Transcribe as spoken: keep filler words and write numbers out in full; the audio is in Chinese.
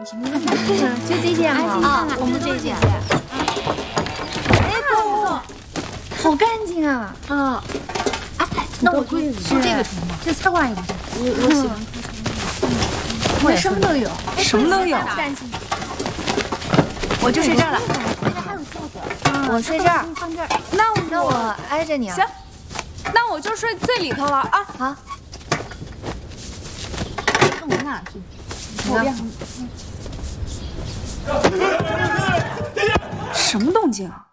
行，就这件嘛。 啊，我们这件。 哎，不错不错，好干净啊。 啊。哎，那我就是这个床吧。 这菜馆也不错。 我我喜欢。 我什么都有， 什么都有。 干净。 我就睡这儿了。 那边还有座子。我睡这儿。放这儿。那我那我挨着你啊。 行，那我就睡最里头了啊。 好。 那我哪去？后边。什么动静啊？